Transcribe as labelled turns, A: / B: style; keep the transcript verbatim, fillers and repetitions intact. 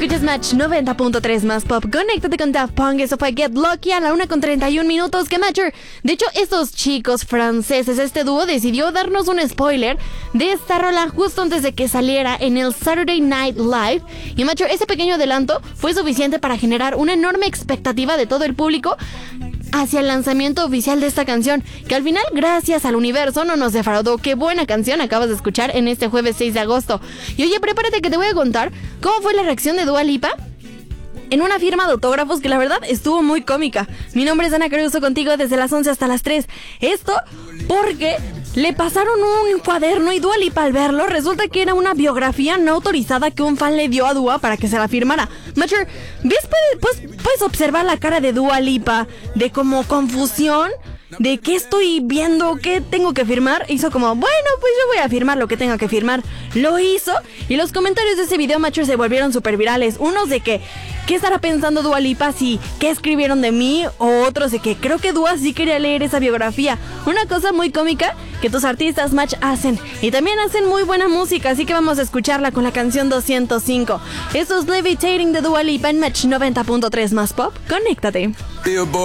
A: Escuchas Match noventa punto tres más pop. Conéctate con Daft Punk. Eso fue Get Lucky a la una con treinta y un minutos. Que Matcher. De hecho, estos chicos franceses, este dúo decidió darnos un spoiler de esta rola justo antes de que saliera en el Saturday Night Live. Y Matcher, ese pequeño adelanto fue suficiente para generar una enorme expectativa de todo el público hacia el lanzamiento oficial de esta canción, que al final, gracias al universo, no nos defraudó. Qué buena canción acabas de escuchar en este jueves seis de agosto. Y oye, prepárate que te voy a contar cómo fue la reacción de Dua Lipa en una firma de autógrafos que la verdad estuvo muy cómica. Mi nombre es Ana Caruso, contigo desde las once hasta las tres. Esto porque le pasaron un cuaderno y Dua Lipa, al verlo, resulta que era una biografía no autorizada que un fan le dio a Dua para que se la firmara. Matcher, ¿ves? Pues, puedes observar la cara de Dua Lipa de como confusión, de qué estoy viendo, qué tengo que firmar. Hizo como, bueno, pues yo voy a firmar lo que tenga que firmar. Lo hizo y los comentarios de ese video, Matcher, se volvieron súper virales. Unos de que, ¿qué estará pensando Dua Lipa? Si, ¿qué escribieron de mí? O otros de que creo que Dua sí quería leer esa biografía. Una cosa muy cómica que tus artistas, Match, hacen. Y también hacen muy buena música, así que vamos a escucharla con la canción doscientos cinco. Esto es Levitating de Dua Lipa en Match noventa punto tres más pop. Conéctate.